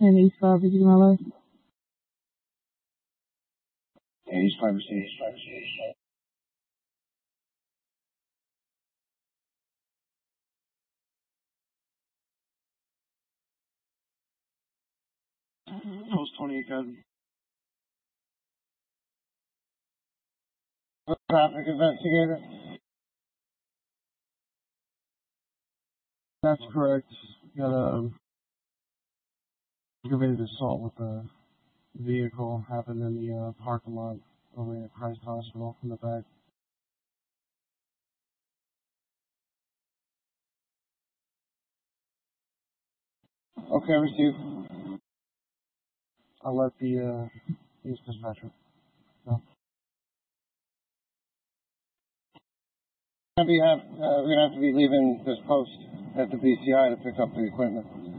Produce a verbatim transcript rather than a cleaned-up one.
And East five fifty to my left. Yeah, East five fifty, East five fifty, East five fifty. Post twenty-eight cousin. Traffic investigator. That's correct. Got a aggravated assault with a vehicle happened in the uh, parking lot over at Christ Hospital in the back. Okay, received. I'll let the uh, East Dispatcher know. We're gonna have, uh, we're gonna have to be leaving this post at the B C I to pick up the equipment.